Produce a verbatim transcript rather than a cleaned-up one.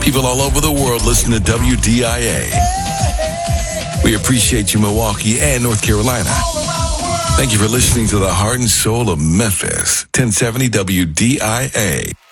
People all over the world listen to W D I A. We appreciate you, Milwaukee and North Carolina. Thank you for listening to the heart and soul of Memphis. ten seventy W D I A.